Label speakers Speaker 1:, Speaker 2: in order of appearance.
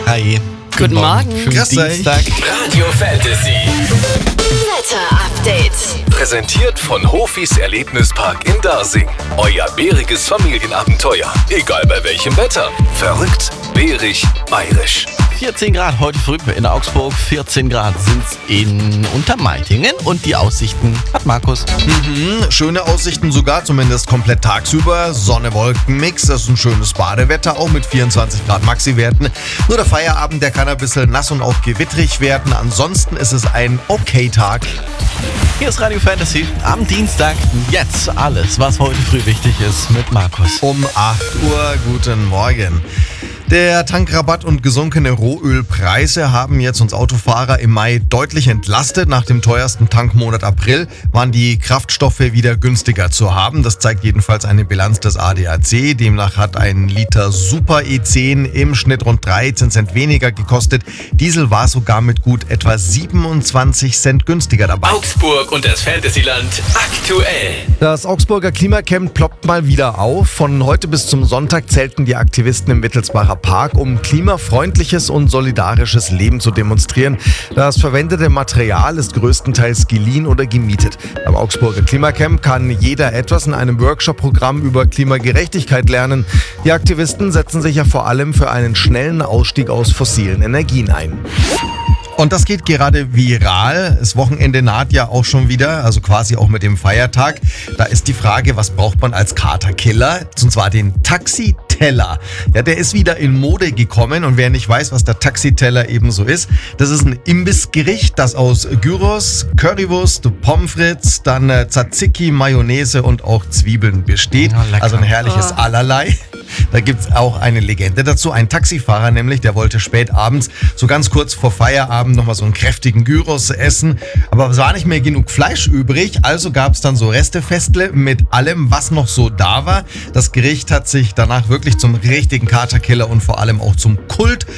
Speaker 1: Hi.
Speaker 2: Guten Morgen.
Speaker 1: Für
Speaker 3: Grüß euch.
Speaker 1: Dienstag.
Speaker 4: Radio Fantasy.
Speaker 5: Wetterupdate.
Speaker 4: Präsentiert von Hofis Erlebnispark in Dasing. Euer bäriges Familienabenteuer. Egal bei welchem Wetter. Verrückt, bärig, bayerisch.
Speaker 1: 14 Grad heute früh in Augsburg, 14 Grad sind's in Untermeitingen und die Aussichten hat Markus.
Speaker 3: Schöne Aussichten sogar, zumindest komplett tagsüber. Sonne-Wolken-Mix, das ist ein schönes Badewetter, auch mit 24 Grad Maxi-Werten. Nur der Feierabend, der kann ein bisschen nass und auch gewittrig werden. Ansonsten ist es ein Okay-Tag.
Speaker 1: Hier ist Radio Fantasy am Dienstag. Jetzt alles, was heute früh wichtig ist mit Markus.
Speaker 3: Um 8 Uhr, guten Morgen. Der Tankrabatt und gesunkene Rohölpreise haben jetzt uns Autofahrer im Mai deutlich entlastet. Nach dem teuersten Tankmonat April waren die Kraftstoffe wieder günstiger zu haben. Das zeigt jedenfalls eine Bilanz des ADAC. Demnach hat ein Liter Super E10 im Schnitt rund 13 Cent weniger gekostet. Diesel war sogar mit gut etwa 27 Cent günstiger dabei.
Speaker 4: Augsburg und das Fantasyland aktuell.
Speaker 6: Das Augsburger Klimacamp ploppt mal wieder auf. Von heute bis zum Sonntag zelten die Aktivisten im Wittelsbacher Park, um klimafreundliches und solidarisches Leben zu demonstrieren. Das verwendete Material ist größtenteils geliehen oder gemietet. Am Augsburger Klimacamp kann jeder etwas in einem Workshop-Programm über Klimagerechtigkeit lernen. Die Aktivisten setzen sich ja vor allem für einen schnellen Ausstieg aus fossilen Energien ein.
Speaker 3: Und das geht gerade viral. Das Wochenende naht ja auch schon wieder, also quasi auch mit dem Feiertag. Da ist die Frage, was braucht man als Katerkiller? Und zwar den Taxiteller. Ja, der ist wieder in Mode gekommen und wer nicht weiß, was der Taxiteller eben so ist, das ist ein Imbissgericht, das aus Gyros, Currywurst, Pommes frites, dann Tzatziki, Mayonnaise und auch Zwiebeln besteht.
Speaker 1: Ja, lecker.
Speaker 3: Also ein herrliches Allerlei. Da gibt's auch eine Legende dazu. Ein Taxifahrer nämlich, der wollte spät abends, so ganz kurz vor Feierabend, nochmal so einen kräftigen Gyros essen. Aber es war nicht mehr genug Fleisch übrig, also gab's dann so Restefestle mit allem, was noch so da war. Das Gericht hat sich danach wirklich zum richtigen Katerkiller und vor allem auch zum Kult